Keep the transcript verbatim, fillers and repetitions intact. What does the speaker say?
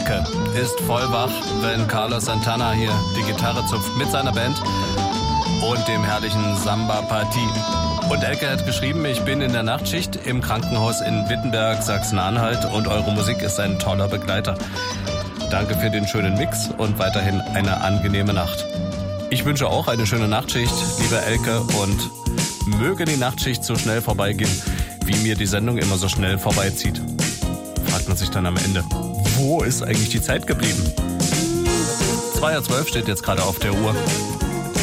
Elke ist voll wach, wenn Carlos Santana hier die Gitarre zupft mit seiner Band und dem herrlichen Samba-Partie. Und Elke hat geschrieben, ich bin in der Nachtschicht im Krankenhaus in Wittenberg, Sachsen-Anhalt und eure Musik ist ein toller Begleiter. Danke für den schönen Mix und weiterhin eine angenehme Nacht. Ich wünsche auch eine schöne Nachtschicht, liebe Elke, und möge die Nachtschicht so schnell vorbeigehen, wie mir die Sendung immer so schnell vorbeizieht. Fragt man sich dann am Ende, wo ist eigentlich die Zeit geblieben? zwei Uhr zwölf steht jetzt gerade auf der Uhr.